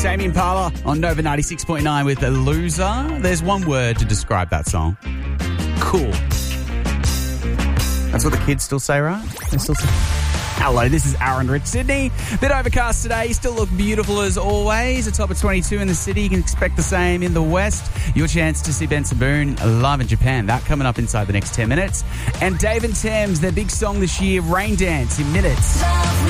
Tame Impala on Nova 96.9 with A Loser. There's one word to describe that song. Cool. That's what the kids still say, right? They still say... Hello, this is Aaron Rich Sydney. Bit overcast today. Still look beautiful as always. A top of 22 in the city. You can expect the same in the west. Your chance to see Benson Boone live in Japan. That coming up inside the next 10 minutes. And Dave and Thames, their big song this year, Rain Dance, in minutes.